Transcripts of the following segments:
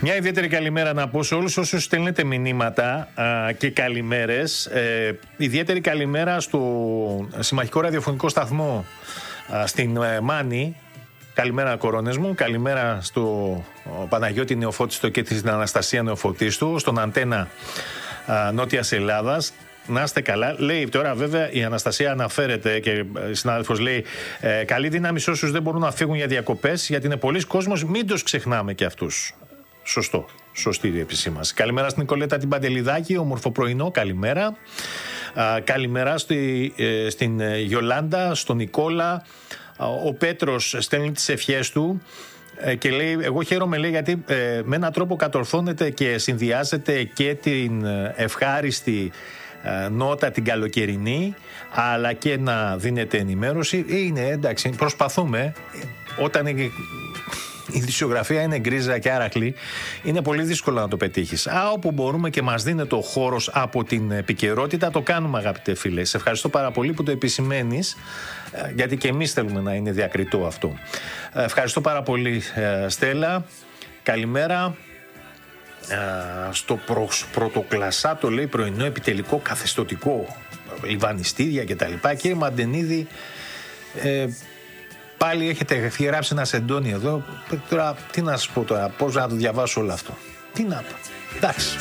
Μια ιδιαίτερη καλημέρα να πω σε όλους όσους στέλνετε μηνύματα και καλημέρες. Ιδιαίτερη καλημέρα στο συμμαχικό ραδιοφωνικό σταθμό στην Μάνη. Καλημέρα κορώνες μου, καλημέρα στο Παναγιώτη Νεοφώτιστο και την Αναστασία Νεοφωτίστου, στον Αντένα Νότιας Ελλάδας. Να είστε καλά. Λέει τώρα βέβαια η Αναστασία αναφέρεται και η συνάδελφος λέει καλή δύναμη σε όσους δεν μπορούν να φύγουν για διακοπές, γιατί είναι πολλοί κόσμος, μην τους ξεχνάμε και αυτούς. Σωστό. Σωστή η επισήμανση. Καλημέρα στην Νικολέτα την Παντελιδάκη, όμορφο πρωινό, καλημέρα. Καλημέρα στην Γιολάντα, στον Νικόλα. Ο Πέτρος στέλνει τις ευχές του και λέει, εγώ χαίρομαι, λέει, γιατί με έναν τρόπο κατορθώνεται και συνδυάζεται και την ευχάριστη νότα την καλοκαιρινή, αλλά και να δίνεται ενημέρωση. Είναι εντάξει, προσπαθούμε. Όταν η ειδησιογραφία είναι γκρίζα και άραχλη, είναι πολύ δύσκολο να το πετύχεις. Όπου μπορούμε και μας δίνεται ο χώρος από την επικαιρότητα, το κάνουμε, αγαπητέ φίλε. Σε ευχαριστώ πάρα πολύ που το επισημαίνεις, γιατί και εμείς θέλουμε να είναι διακριτό αυτό. Ευχαριστώ πάρα πολύ, Στέλλα. Καλημέρα. Στο πρωτοκλασσάτο, λέει, πρωινό επιτελικό καθεστωτικό, λιβανιστήρια κτλ. Κύριε Μαντενίδη, πάλι έχετε γράψει ένα σεντόνι εδώ. Τώρα, τι να σας πω τώρα, πώς να το διαβάσω όλο αυτό. Τι να πω. Εντάξει.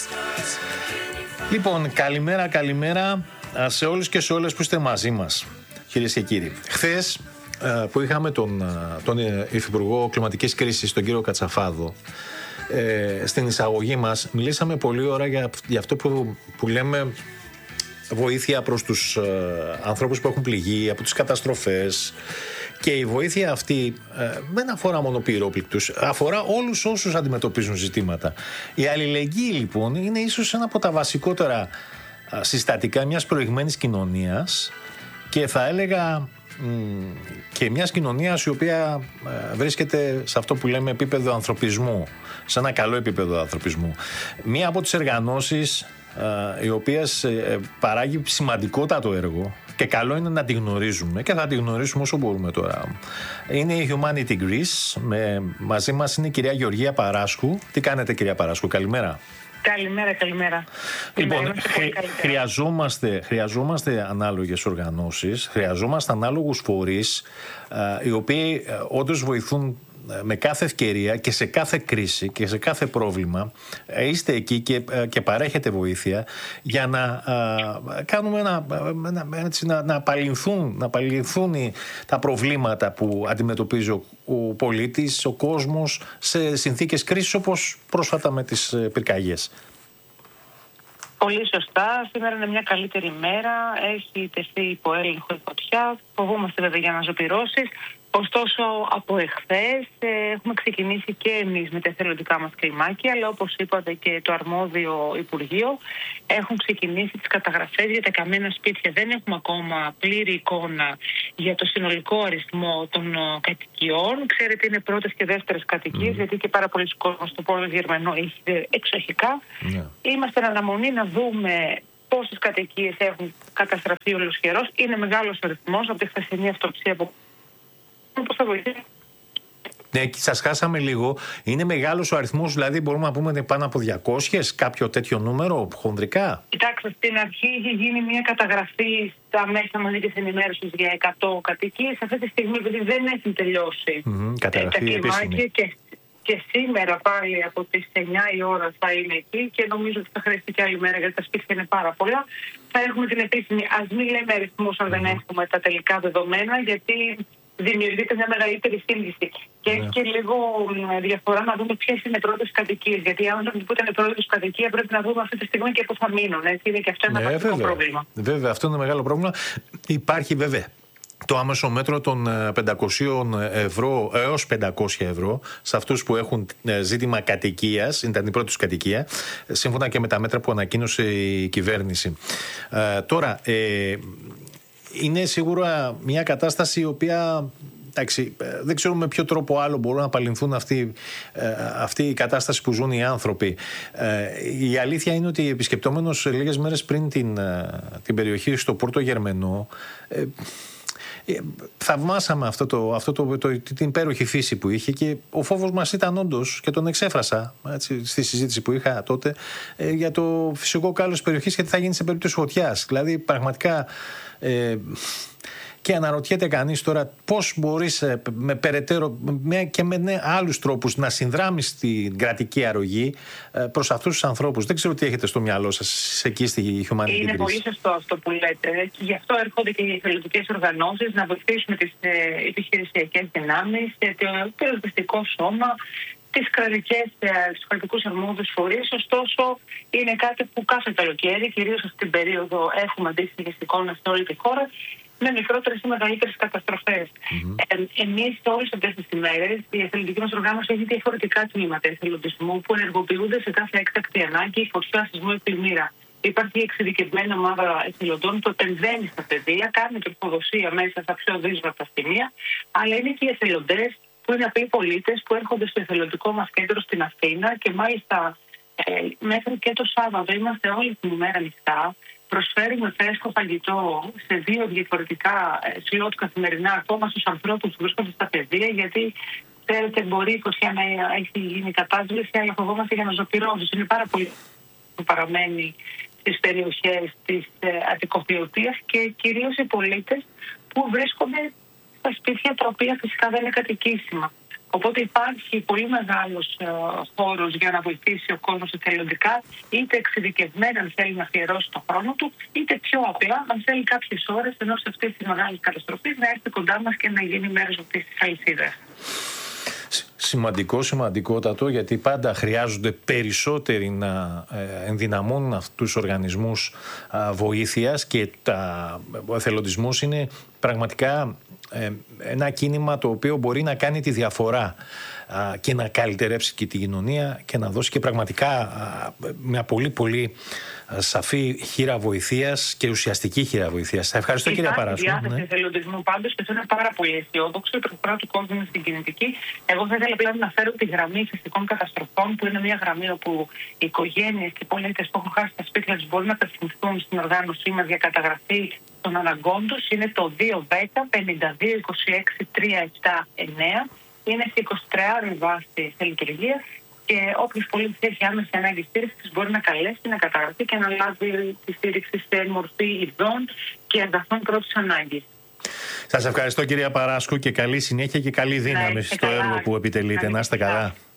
Λοιπόν, καλημέρα σε όλους και σε όλες που είστε μαζί μας, κυρίες και κύριοι. Χθες που είχαμε τον Υφυπουργό Κλιματικής Κρίσης, τον κύριο Κατσαφάδο, στην εισαγωγή μας, μιλήσαμε πολλή ώρα για αυτό που λέμε βοήθεια προς τους ανθρώπους που έχουν πληγεί από τις καταστροφές. Και η βοήθεια αυτή δεν αφορά μόνο πυρόπληκτους, αφορά όλους όσους αντιμετωπίζουν ζητήματα. Η αλληλεγγύη, λοιπόν, είναι ίσως ένα από τα βασικότερα συστατικά μιας προηγμένης κοινωνίας και θα έλεγα και μιας κοινωνίας η οποία βρίσκεται σε αυτό που λέμε επίπεδο ανθρωπισμού, σε ένα καλό επίπεδο ανθρωπισμού. Μία από τις οργανώσεις οι οποίες παράγει σημαντικότατο έργο και καλό είναι να τη γνωρίζουμε και θα τη γνωρίσουμε όσο μπορούμε τώρα. Είναι η Humanity Greece. Μαζί μας είναι η κυρία Γεωργία Παράσχου. Τι κάνετε, κυρία Παράσχου? Καλημέρα. Καλημέρα. Λοιπόν, χρειαζόμαστε ανάλογες οργανώσεις, χρειαζόμαστε ανάλογους φορείς οι οποίοι όντως βοηθούν με κάθε ευκαιρία και σε κάθε κρίση και σε κάθε πρόβλημα. Είστε εκεί και παρέχετε βοήθεια για να κάνουμε να απαλληλθούν τα προβλήματα που αντιμετωπίζει ο πολίτης, ο κόσμος σε συνθήκες κρίσης, όπως πρόσφατα με τις πυρκαγιές. Πολύ σωστά. Σήμερα είναι μια καλύτερη μέρα. Έχει τεθεί υπό έλεγχο η φωτιά. Φοβόμαστε βέβαια για αναζωπυρώσεις. Ωστόσο, από εχθές έχουμε ξεκινήσει και εμείς με τα εθελοντικά μας κλιμάκια, αλλά όπως είπατε και το αρμόδιο Υπουργείο, έχουν ξεκινήσει τις καταγραφές για τα καμένα σπίτια. Δεν έχουμε ακόμα πλήρη εικόνα για το συνολικό αριθμό των κατοικιών. Ξέρετε, είναι πρώτες και δεύτερες κατοικίες, γιατί και πάρα πολλοί κόσμος στο πόλο Γερμανό έχει εξοχικά. Είμαστε εν αναμονή να δούμε πόσες κατοικίες έχουν καταστραφεί ολοσχερός. Είναι μεγάλος ο αριθμός από τη χθεσινή αυτοψία που ναι, σας χάσαμε λίγο. Είναι μεγάλος ο αριθμός, δηλαδή μπορούμε να πούμε ότι πάνω από 200, κάποιο τέτοιο νούμερο, χονδρικά? Κοιτάξτε, στην αρχή είχε γίνει μια καταγραφή στα μέσα μαζικής ενημέρωσης για 100 κατοικίες. Αυτή τη στιγμή, επειδή δεν έχουν τελειώσει τα κλιμάκια και σήμερα πάλι από τις 9 η ώρα θα είναι εκεί και νομίζω ότι θα χρειαστεί και άλλη μέρα, γιατί τα σπίτια είναι πάρα πολλά. Θα έχουμε την επίσημη, ας μην λέμε αριθμούς αν δεν έχουμε τα τελικά δεδομένα, γιατί δημιουργείται μια μεγαλύτερη σύγχυση. Και έχει και λίγο διαφορά να δούμε ποιες είναι οι πρώτες κατοικίες. Γιατί αν δεν είναι η πρώτη κατοικία, πρέπει να δούμε αυτή τη στιγμή και πού θα μείνουν. Έτσι. Είναι και αυτό ένα βασικό πρόβλημα. Βέβαια, αυτό είναι ένα μεγάλο πρόβλημα. Υπάρχει βέβαια το άμεσο μέτρο των 500 ευρώ έως 500 ευρώ σε αυτούς που έχουν ζήτημα κατοικίας, ήταν η πρώτη τους κατοικία, σύμφωνα και με τα μέτρα που ανακοίνωσε η κυβέρνηση. Τώρα, είναι σίγουρα μια κατάσταση η οποία, εντάξει, δεν ξέρουμε με ποιο τρόπο άλλο μπορούν να απαλληλθούν αυτή η κατάσταση που ζουν οι άνθρωποι. Η αλήθεια είναι ότι επισκεπτόμενος λίγες μέρες πριν την περιοχή στο Πόρτο Γερμενό, Θαυμάσαμε την υπέροχη φύση που είχε και ο φόβος μας ήταν όντως, και τον εξέφρασα έτσι, στη συζήτηση που είχα τότε, για το φυσικό κάλος της περιοχής και τι θα γίνει σε περίπτωση φωτιάς. Δηλαδή πραγματικά... Και αναρωτιέται κανείς τώρα πώς μπορείς με περαιτέρω και με άλλους τρόπους να συνδράμεις την κρατική αρρωγή προς αυτούς τους ανθρώπους. Δεν ξέρω τι έχετε στο μυαλό σας εκεί στη Humanity. Είναι πολύ σωστό αυτό που λέτε. Και γι' αυτό έρχονται και οι εθελοντικές οργανώσεις να βοηθήσουμε τις επιχειρησιακές δυνάμεις, το πυροσβεστικό σώμα, τους κρατικούς αρμόδιους φορείς. Ωστόσο, είναι κάτι που κάθε καλοκαίρι, κυρίως αυτή την περίοδο, έχουμε αντίστοιχες εικόνες σε όλη τη χώρα, με μικρότερες ή μεγαλύτερες καταστροφές. Εμείς όλες αυτές τις ημέρες, η εθελοντική μας οργάνωση έχει διαφορετικά τμήματα εθελοντισμού που ενεργοποιούνται σε κάθε έκτακτη ανάγκη, φωτιά, σεισμό ή πλημμύρα. Υπάρχει εξειδικευμένη ομάδα εθελοντών που επεμβαίνει στα πεδία, κάνει τροφοδοσία μέσα στα πιο δύσβατα σημεία, αλλά είναι και οι εθελοντές που είναι απλοί πολίτες που έρχονται στο εθελοντικό μας κέντρο στην Αθήνα και μάλιστα μέχρι και το Σάββατο είμαστε όλη την ημέρα ανοιχτά. Προσφέρουμε φρέσκο φαγητό σε 2 διαφορετικά σλότ καθημερινά ακόμα στους ανθρώπους που βρίσκονται στα πεδία, γιατί ξέρετε, μπορεί η φωτιά να έχει γίνει κατάσβεση, αλλά φοβόμαστε για ναζοπυρώσεις. Είναι πάρα πολύ που παραμένει στις περιοχές της Αττικοποιοτίας και κυρίως οι πολίτες που βρίσκονται στα σπίτια τα οποία φυσικά δεν είναι κατοικήσιμα. Οπότε υπάρχει πολύ μεγάλος χώρος για να βοηθήσει ο κόσμος εθελοντικά, είτε εξειδικευμένα αν θέλει να αφιερώσει τον χρόνο του, είτε πιο απλά αν θέλει κάποιες ώρες ενός αυτής της μεγάλης καταστροφής να έρθει κοντά μας και να γίνει μέρος αυτής της αλυσίδας. Σημαντικότατο, γιατί πάντα χρειάζονται περισσότεροι να ενδυναμώνουν αυτούς τους οργανισμούς βοήθειας και ο εθελοντισμός είναι πραγματικά ένα κίνημα το οποίο μπορεί να κάνει τη διαφορά και να καλυτερέψει και την κοινωνία και να δώσει και πραγματικά μια πολύ πολύ σαφή χείρα βοηθείας και ουσιαστική χείρα βοηθείας. Σας ευχαριστώ, κυρία Παράσκου. Υπάρχει διάθεση εθελοντισμού πάντως και αυτό είναι πάρα πολύ αισιόδοξο. Η προσφορά του κόσμου είναι συγκινητική. Εγώ θα ήθελα πλέον να φέρω τη γραμμή φυσικών καταστροφών, που είναι μια γραμμή όπου οι οικογένειες και οι πολίτες που έχουν χάσει τα σπίτια τους μπορούν να απευθυνθούν στην οργάνωσή μας για καταγραφή των αναγκών τους. Είναι το 210-52-26-379. Είναι σε 23 βάση σε λειτουργία. Και όποιος πολίτης έχει άμεση ανάγκη στήριξης μπορεί να καλέσει, να καταγραφεί και να λάβει τη στήριξη σε μορφή ειδών και αγαθών πρώτης ανάγκης. Σας ευχαριστώ, κυρία Παράσκου, και καλή συνέχεια και καλή δύναμη στο έργο που επιτελείτε. Να είστε καλά.